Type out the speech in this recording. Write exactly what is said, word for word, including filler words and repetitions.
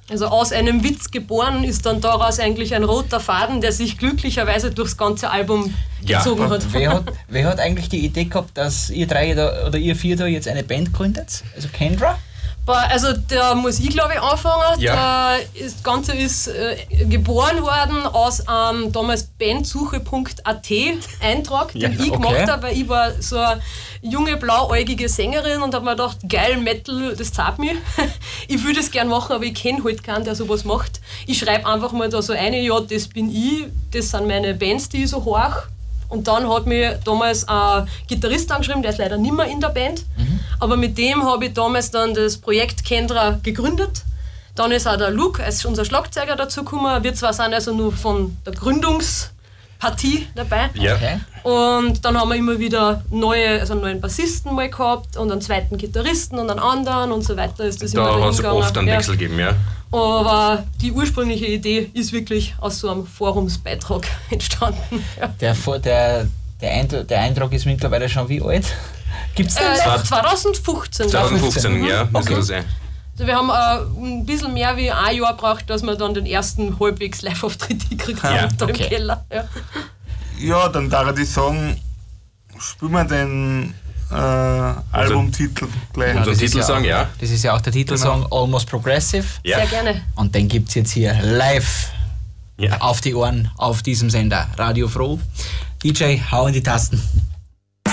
Also aus einem Witz geboren ist dann daraus eigentlich ein roter Faden, der sich glücklicherweise durchs ganze Album ja. gezogen hat. Wer hat. Wer hat eigentlich die Idee gehabt, dass ihr drei da, oder ihr vier da jetzt eine Band gründet? Also Kendra? Also da muss ich glaube ich anfangen. Ja. Das Ganze ist äh, geboren worden aus einem ähm, damals bandsuche punkt a t Eintrag, ja, den ich okay. gemacht habe, weil ich war so eine junge blauäugige Sängerin und habe mir gedacht, geil, Metal, das zahlt mich. Ich würde das gern machen, aber ich kenne halt keinen, der sowas macht. Ich schreibe einfach mal da so eine, ja, das bin ich, das sind meine Bands, die ich so horch. Und dann hat mich damals ein Gitarrist angeschrieben, der ist leider nicht mehr in der Band. Mhm. Aber mit dem habe ich damals dann das Projekt Kendra gegründet. Dann ist auch der Luke als unser Schlagzeuger dazugekommen. Wir zwei sind also nur von der Gründungspartie dabei. Ja. Okay. Und dann haben wir immer wieder neue, also einen neuen Bassisten mal gehabt und einen zweiten Gitarristen und einen anderen und so weiter. Ist das Da immer hat es hingegangen. oft einen Ja. Wechsel gegeben, ja. Aber die ursprüngliche Idee ist wirklich aus so einem Forumsbeitrag entstanden. Ja. Der, der, der, Eindruck, der Eintrag ist mittlerweile schon wie alt? Gibt's den? Äh, noch? zwanzig fünfzehn. zwanzig fünfzehn, ja, muss Okay. das sein. Also wir haben äh, ein bisschen mehr wie ein Jahr gebraucht, dass wir dann den ersten halbwegs Live-Auftritt gekriegt haben, Ja, da okay. im Keller. Ja. Ja, dann darf ich sagen, spielen wir den äh, Albumtitel gleich. Unser das ist Titelsong, ja, ja. Das ist ja auch der Titelsong Almost Progressive. Ja. Sehr gerne. Und den gibt es jetzt hier live Ja. auf die Ohren auf diesem Sender. Radio Froh. D J, hau in die Tasten.